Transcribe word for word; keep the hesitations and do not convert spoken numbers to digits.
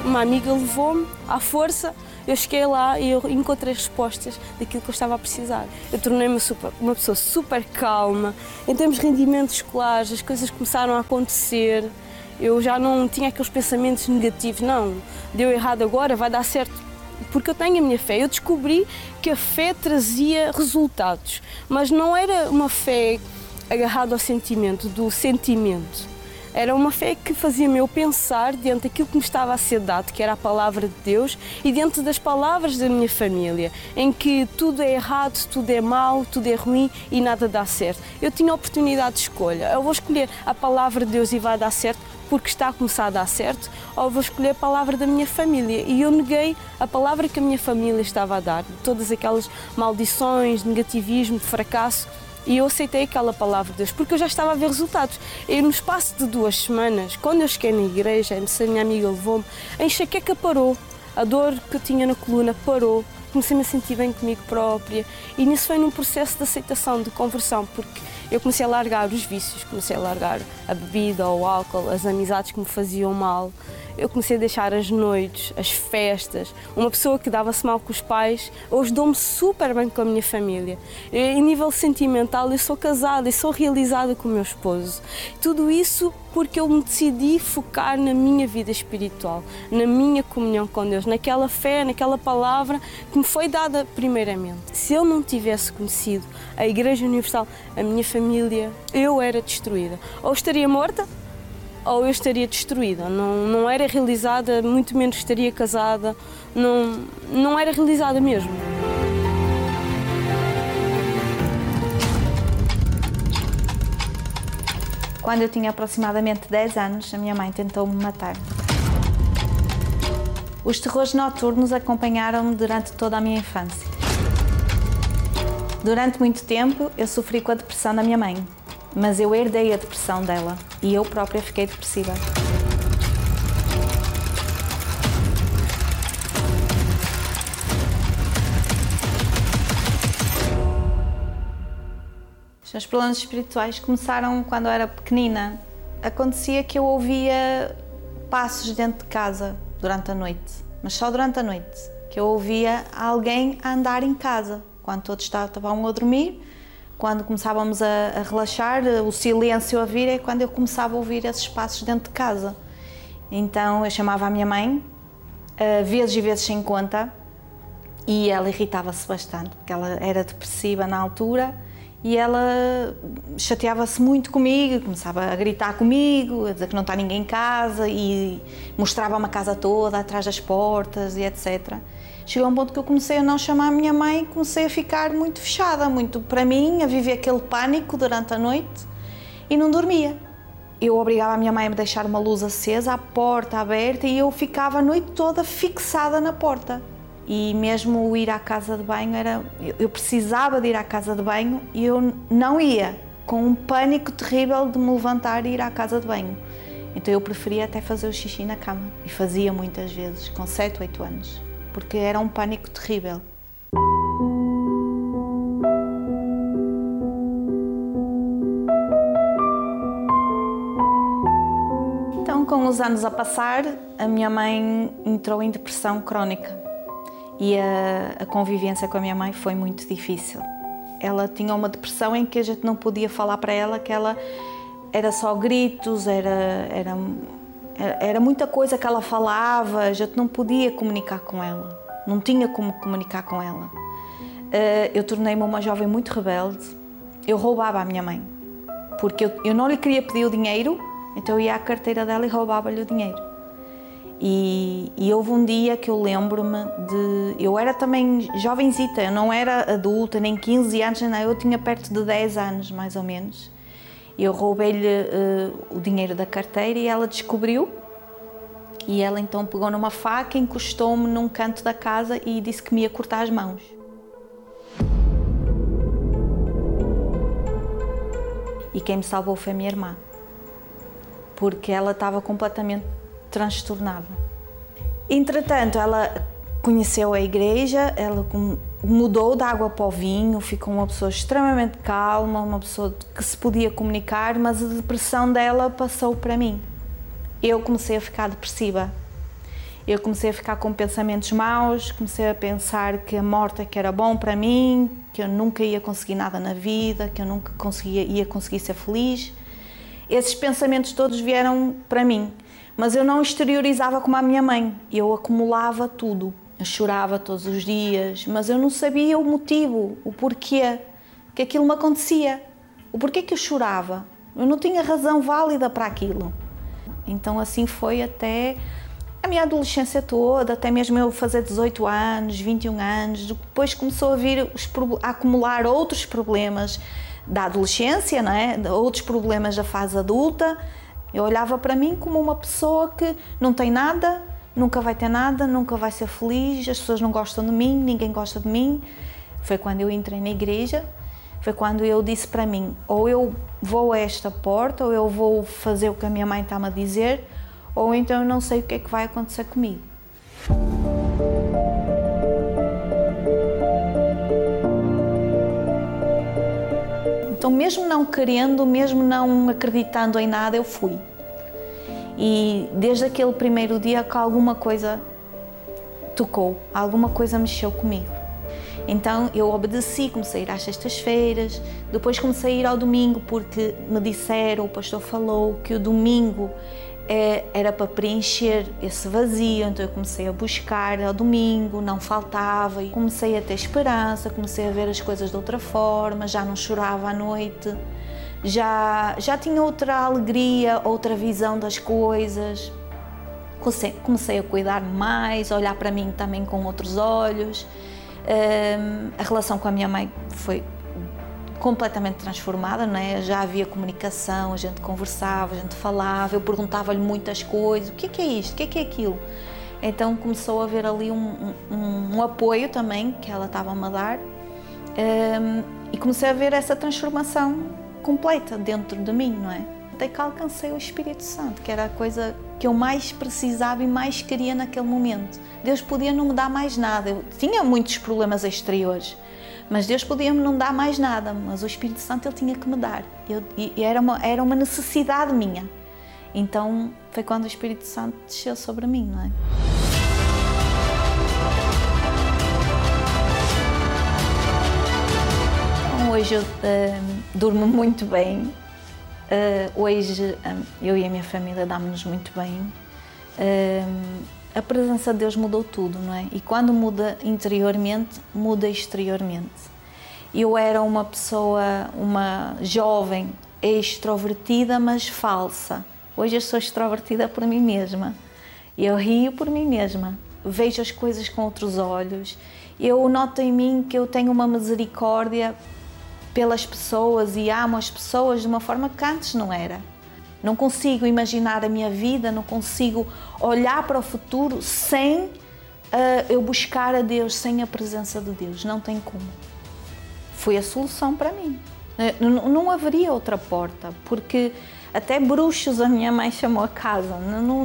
uma amiga levou-me à força, eu cheguei lá e eu encontrei respostas daquilo que eu estava a precisar. Eu tornei-me super, uma pessoa super calma, em termos de rendimentos escolares, as coisas começaram a acontecer, eu já não tinha aqueles pensamentos negativos, não, deu errado agora, vai dar certo, porque eu tenho a minha fé. Eu descobri que a fé trazia resultados, mas não era uma fé agarrada ao sentimento, do sentimento. Era uma fé que fazia-me eu pensar diante daquilo que me estava a ser dado, que era a palavra de Deus, e diante das palavras da minha família, em que tudo é errado, tudo é mau, tudo é ruim e nada dá certo. Eu tinha a oportunidade de escolha. Eu vou escolher a palavra de Deus e vai dar certo porque está a começar a dar certo, ou vou escolher a palavra da minha família. E eu neguei a palavra que a minha família estava a dar, todas aquelas maldições, de negativismo, de fracasso. E eu aceitei aquela palavra de Deus, porque eu já estava a ver resultados. E no espaço de duas semanas, quando eu cheguei na igreja, a minha amiga levou-me, a enxaqueca parou, a dor que eu tinha na coluna parou, comecei-me a sentir bem comigo própria. E nisso foi num processo de aceitação, de conversão, porque eu comecei a largar os vícios, comecei a largar a bebida, o álcool, as amizades que me faziam mal. Eu comecei a deixar as noites, as festas. Uma pessoa que dava-se mal com os pais, hoje dou-me super bem com a minha família. Eu, em nível sentimental, eu sou casada e sou realizada com o meu esposo. Tudo isso porque eu me decidi focar na minha vida espiritual, na minha comunhão com Deus, naquela fé, naquela palavra que me foi dada primeiramente. Se eu não tivesse conhecido a Igreja Universal, a minha família, eu era destruída. Ou estaria morta, ou eu estaria destruída, não, não era realizada, muito menos estaria casada, não, não era realizada mesmo. Quando eu tinha aproximadamente dez anos, a minha mãe tentou-me matar. Os terrores noturnos acompanharam-me durante toda a minha infância. Durante muito tempo, eu sofri com a depressão da minha mãe. Mas eu herdei a depressão dela e eu própria fiquei depressiva. Os meus problemas espirituais começaram quando eu era pequenina. Acontecia que eu ouvia passos dentro de casa durante a noite, mas só durante a noite, que eu ouvia alguém a andar em casa, quando todos estavam a dormir. Quando começávamos a, a relaxar, o silêncio a vir é quando eu começava a ouvir esses passos dentro de casa. Então eu chamava a minha mãe, uh, vezes e vezes sem conta, e ela irritava-se bastante, porque ela era depressiva na altura, e ela chateava-se muito comigo, começava a gritar comigo, a dizer que não está ninguém em casa, e mostrava-me a casa toda, atrás das portas e etcétera. Chegou a um ponto que eu comecei a não chamar a minha mãe e comecei a ficar muito fechada, muito para mim, a viver aquele pânico durante a noite e não dormia. Eu obrigava a minha mãe a me deixar uma luz acesa, a porta aberta, e eu ficava a noite toda fixada na porta. E mesmo o ir à casa de banho, era, eu precisava de ir à casa de banho e eu não ia, com um pânico terrível de me levantar e ir à casa de banho. Então eu preferia até fazer o xixi na cama, e fazia muitas vezes, com sete, oito anos. Porque era um pânico terrível. Então, com os anos a passar, a minha mãe entrou em depressão crónica e a, a convivência com a minha mãe foi muito difícil. Ela tinha uma depressão em que a gente não podia falar para ela que ela era só gritos, era... era Era muita coisa que ela falava, a gente não podia comunicar com ela, não tinha como comunicar com ela. Eu tornei-me uma jovem muito rebelde, eu roubava a minha mãe, porque eu, eu não lhe queria pedir o dinheiro, então eu ia à carteira dela e roubava-lhe o dinheiro. E, e houve um dia que eu lembro-me de... Eu era também jovenzita, eu não era adulta, nem quinze anos, nem nada, eu tinha perto de dez anos, mais ou menos. Eu roubei-lhe uh, o dinheiro da carteira e ela descobriu, e ela então pegou numa faca, encostou-me num canto da casa e disse que me ia cortar as mãos. E quem me salvou foi a minha irmã, porque ela estava completamente transtornada. Entretanto, ela conheceu a igreja, ela mudou da água para o vinho, ficou uma pessoa extremamente calma, uma pessoa que se podia comunicar, mas a depressão dela passou para mim. Eu comecei a ficar depressiva Eu comecei a ficar com pensamentos maus, comecei a pensar que a morte é que era bom para mim, que eu nunca ia conseguir nada na vida, que eu nunca conseguia, ia conseguir ser feliz. Esses pensamentos todos vieram para mim, mas eu não exteriorizava como a minha mãe. Eu acumulava tudo. Eu chorava todos os dias, mas eu não sabia o motivo, o porquê que aquilo me acontecia. O porquê que eu chorava. Eu não tinha razão válida para aquilo. Então assim foi até a minha adolescência toda, até mesmo eu fazer dezoito anos, vinte e um anos. Depois começou a vir os, a acumular outros problemas da adolescência, não é? Outros problemas da fase adulta. Eu olhava para mim como uma pessoa que não tem nada, nunca vai ter nada, nunca vai ser feliz, as pessoas não gostam de mim, ninguém gosta de mim. Foi quando eu entrei na igreja, foi quando eu disse para mim, ou eu vou a esta porta, ou eu vou fazer o que a minha mãe está-me a dizer, ou então eu não sei o que é que vai acontecer comigo. Então, mesmo não querendo, mesmo não acreditando em nada, eu fui. E desde aquele primeiro dia que alguma coisa tocou, alguma coisa mexeu comigo. Então eu obedeci, comecei a ir às sextas-feiras, depois comecei a ir ao domingo porque me disseram, o pastor falou que o domingo é, era para preencher esse vazio, então eu comecei a buscar ao domingo, não faltava, e comecei a ter esperança, comecei a ver as coisas de outra forma, já não chorava à noite, já, já tinha outra alegria, outra visão das coisas, comecei, comecei a cuidar-me mais, a olhar para mim também com outros olhos. Um, a relação com a minha mãe foi completamente transformada, não é? Já havia comunicação, a gente conversava, a gente falava, eu perguntava-lhe muitas coisas, o que é que é isto, o que é que é aquilo? Então começou a haver ali um, um, um apoio também que ela estava-me a dar, um, e comecei a ver essa transformação completa dentro de mim, não é? Até que alcancei o Espírito Santo, que era a coisa que eu mais precisava e mais queria naquele momento. Deus podia não me dar mais nada, eu tinha muitos problemas exteriores, mas Deus podia-me não dar mais nada, mas o Espírito Santo Ele tinha que me dar, eu, e era uma, era uma necessidade minha. Então foi quando o Espírito Santo desceu sobre mim, não é? Então, hoje eu uh, durmo muito bem. Uh, hoje um, eu e a minha família damos-nos muito bem. Uh, a presença de Deus mudou tudo, não é? E quando muda interiormente, muda exteriormente. Eu era uma pessoa, uma jovem extrovertida, mas falsa. Hoje eu sou extrovertida por mim mesma. Eu rio por mim mesma. Vejo as coisas com outros olhos. Eu noto em mim que eu tenho uma misericórdia pelas pessoas e amo as pessoas de uma forma que antes não era. Não consigo imaginar a minha vida, não consigo olhar para o futuro sem uh, eu buscar a Deus, sem a presença de Deus. Não tem como. Foi a solução para mim. Uh, não, não haveria outra porta, porque até bruxos a minha mãe chamou a casa. Não,